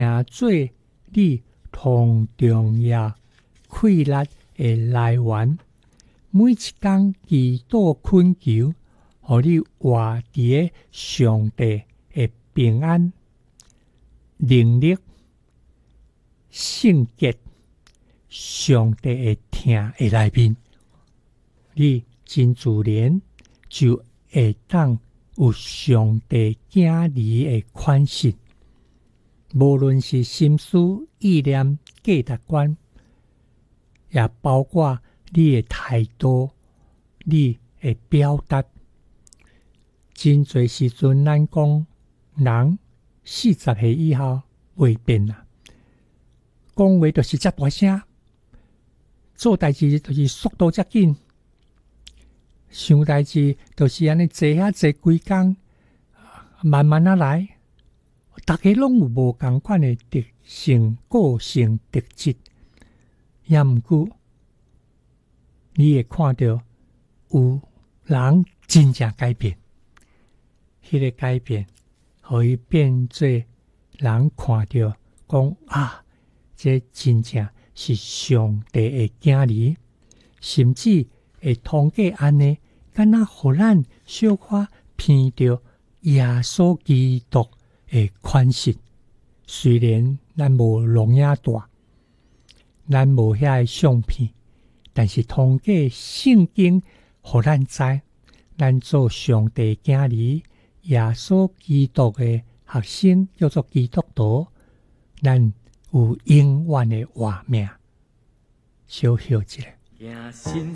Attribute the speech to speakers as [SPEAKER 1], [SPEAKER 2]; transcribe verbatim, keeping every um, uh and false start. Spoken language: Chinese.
[SPEAKER 1] 也做你同重要快乐的来源。每一天祈祷恳求，互你活伫上帝的平安、能力、圣洁、上帝的听的内面，你真自然就会当有上帝子儿的款式。无论是心思意念、价值观，也包括你的态度、你的表达。真侪时阵，咱讲人四十岁以后袂变啦，讲话就是遮大声，做代志就是速度遮紧，想代志就是安尼坐遐坐规工，慢慢啊来。大家拢有无共款的特性、个性、特质，也毋过你会看到有人真正改变，迄、那个改变可以变做人看到讲啊，这真正是上帝的子儿，甚至会通过安尼，敢若互咱小可闻到耶稣基督的款式。虽然咱无龙眼大，咱无遐个相片，但是通过圣经，互咱知，咱做上帝子儿，耶稣基督的学生叫做基督徒，咱有永远的活命。小休一下。